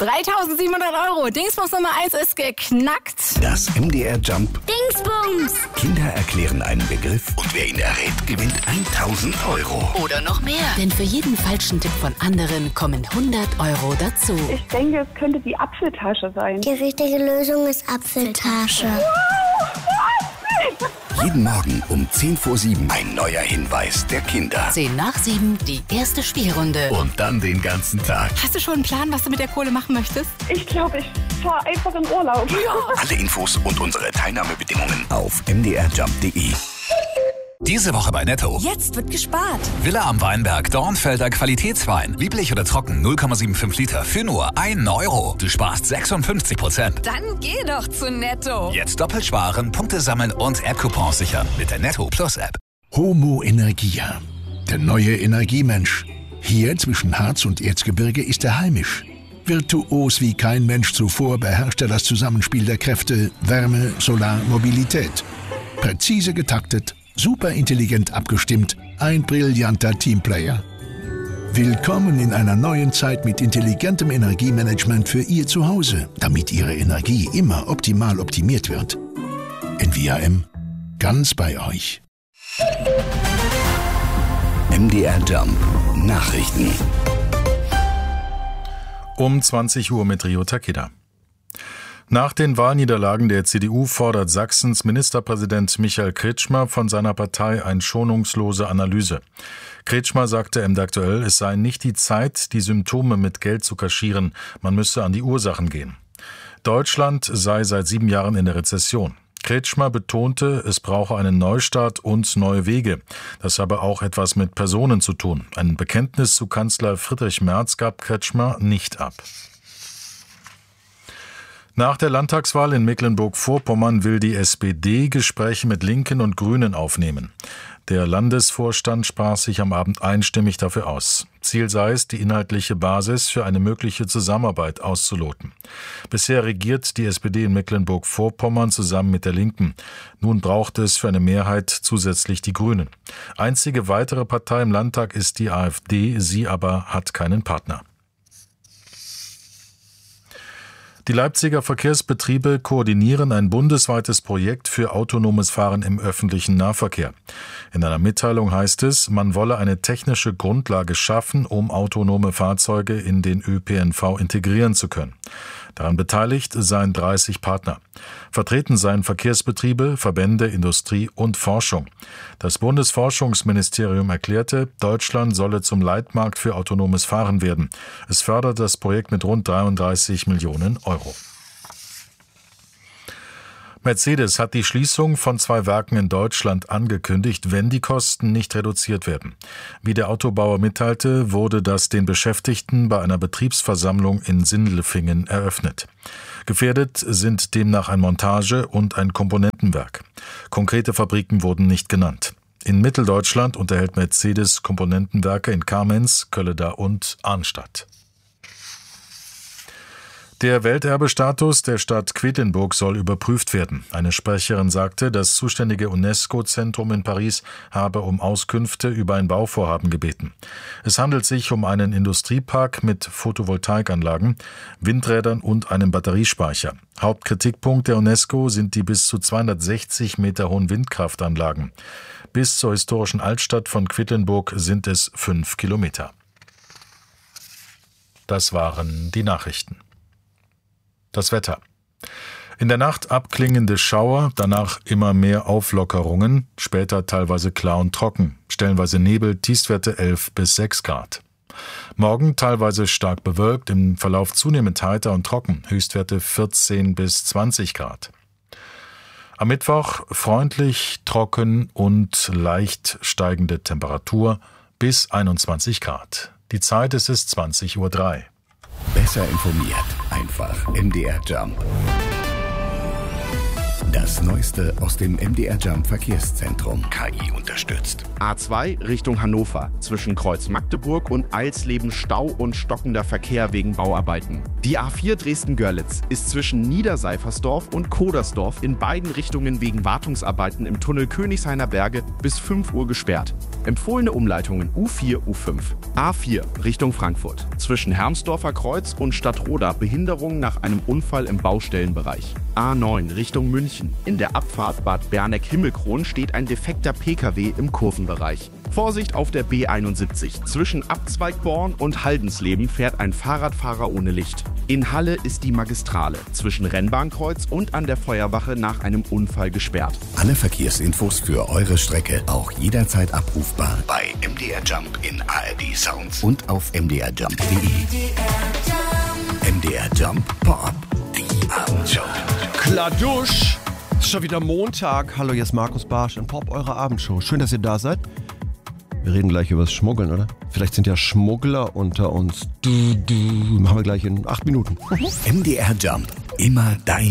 3.700 Euro. Dingsbums Nummer 1 ist geknackt. Das MDR Jump. Dingsbums! Kinder erklären einen Begriff und wer ihn errät, gewinnt 1.000 Euro. Oder noch mehr. Denn für jeden falschen Tipp von anderen kommen 100 Euro dazu. Ich denke, es könnte die Apfeltasche sein. Die richtige Lösung ist Apfeltasche. Jeden Morgen um 6:50 ein neuer Hinweis der Kinder. 7:10 die erste Spielrunde. Und dann den ganzen Tag. Hast du schon einen Plan, was du mit der Kohle machen möchtest? Ich glaube, ich fahre einfach in Urlaub. Alle Infos und unsere Teilnahmebedingungen auf mdrjump.de. Diese Woche bei Netto. Jetzt wird gespart. Villa am Weinberg, Dornfelder Qualitätswein. Lieblich oder trocken, 0,75 Liter für nur 1 Euro. Du sparst 56%. Dann geh doch zu Netto. Jetzt doppelt sparen, Punkte sammeln und App-Coupons sichern mit der Netto Plus App. Homo Energia, der neue Energiemensch. Hier zwischen Harz und Erzgebirge ist er heimisch. Virtuos wie kein Mensch zuvor beherrscht er das Zusammenspiel der Kräfte Wärme, Solar, Mobilität. Präzise getaktet, super intelligent abgestimmt, ein brillanter Teamplayer. Willkommen in einer neuen Zeit mit intelligentem Energiemanagement für Ihr Zuhause, damit Ihre Energie immer optimal optimiert wird. NVIM, ganz bei euch. MDR Jump. Nachrichten. Um 20 Uhr mit Rio Takeda. Nach den Wahlniederlagen der CDU fordert Sachsens Ministerpräsident Michael Kretschmer von seiner Partei eine schonungslose Analyse. Kretschmer sagte im Aktuell, es sei nicht die Zeit, die Symptome mit Geld zu kaschieren, man müsse an die Ursachen gehen. Deutschland sei seit 7 Jahren in der Rezession. Kretschmer betonte, es brauche einen Neustart und neue Wege. Das habe auch etwas mit Personen zu tun. Ein Bekenntnis zu Kanzler Friedrich Merz gab Kretschmer nicht ab. Nach der Landtagswahl in Mecklenburg-Vorpommern will die SPD Gespräche mit Linken und Grünen aufnehmen. Der Landesvorstand sprach sich am Abend einstimmig dafür aus. Ziel sei es, die inhaltliche Basis für eine mögliche Zusammenarbeit auszuloten. Bisher regiert die SPD in Mecklenburg-Vorpommern zusammen mit der Linken. Nun braucht es für eine Mehrheit zusätzlich die Grünen. Einzige weitere Partei im Landtag ist die AfD, sie aber hat keinen Partner. Die Leipziger Verkehrsbetriebe koordinieren ein bundesweites Projekt für autonomes Fahren im öffentlichen Nahverkehr. In einer Mitteilung heißt es, man wolle eine technische Grundlage schaffen, um autonome Fahrzeuge in den ÖPNV integrieren zu können. Daran beteiligt seien 30 Partner. Vertreten seien Verkehrsbetriebe, Verbände, Industrie und Forschung. Das Bundesforschungsministerium erklärte, Deutschland solle zum Leitmarkt für autonomes Fahren werden. Es fördert das Projekt mit rund 33 Millionen Euro. Mercedes hat die Schließung von 2 Werken in Deutschland angekündigt, wenn die Kosten nicht reduziert werden. Wie der Autobauer mitteilte, wurde das den Beschäftigten bei einer Betriebsversammlung in Sindelfingen eröffnet. Gefährdet sind demnach ein Montage- und ein Komponentenwerk. Konkrete Fabriken wurden nicht genannt. In Mitteldeutschland unterhält Mercedes Komponentenwerke in Kamenz, Kölleda und Arnstadt. Der Welterbestatus der Stadt Quedlinburg soll überprüft werden. Eine Sprecherin sagte, das zuständige UNESCO-Zentrum in Paris habe um Auskünfte über ein Bauvorhaben gebeten. Es handelt sich um einen Industriepark mit Photovoltaikanlagen, Windrädern und einem Batteriespeicher. Hauptkritikpunkt der UNESCO sind die bis zu 260 Meter hohen Windkraftanlagen. Bis zur historischen Altstadt von Quedlinburg sind es 5 Kilometer. Das waren die Nachrichten. Das Wetter. In der Nacht abklingende Schauer, danach immer mehr Auflockerungen, später teilweise klar und trocken, stellenweise Nebel, Tiefstwerte 11 bis 6 Grad. Morgen teilweise stark bewölkt, im Verlauf zunehmend heiter und trocken, Höchstwerte 14 bis 20 Grad. Am Mittwoch freundlich, trocken und leicht steigende Temperatur bis 21 Grad. Die Zeit ist es 20:03 Uhr. Besser informiert. Einfach MDR Jump. Das Neueste aus dem MDR Jump Verkehrszentrum. KI unterstützt. A2 Richtung Hannover. Zwischen Kreuz Magdeburg und Eilsleben Stau und stockender Verkehr wegen Bauarbeiten. Die A4 Dresden-Görlitz ist zwischen Niederseifersdorf und Kodersdorf in beiden Richtungen wegen Wartungsarbeiten im Tunnel Königshainer Berge bis 5 Uhr gesperrt. Empfohlene Umleitungen U4, U5. A4 Richtung Frankfurt. Zwischen Hermsdorfer Kreuz und Stadtroda Behinderung nach einem Unfall im Baustellenbereich. A9 Richtung München. In der Abfahrt Bad Berneck-Himmelkron steht ein defekter PKW im Kurvenbereich. Vorsicht auf der B71. Zwischen Abzweig Born und Haldensleben fährt ein Fahrradfahrer ohne Licht. In Halle ist die Magistrale zwischen Rennbahnkreuz und an der Feuerwache nach einem Unfall gesperrt. Alle Verkehrsinfos für eure Strecke auch jederzeit abrufbar bei MDR Jump in ARD Sounds und auf mdrjump.de. MDR Jump Pop-Up, die Abendshow. Kladusch! Es ist schon wieder Montag. Hallo, hier ist Markus Barsch in Pop, eure Abendshow. Schön, dass ihr da seid. Wir reden gleich über das Schmuggeln, oder? Vielleicht sind ja Schmuggler unter uns. Machen wir gleich in 8 Minuten. MDR Jump, immer dein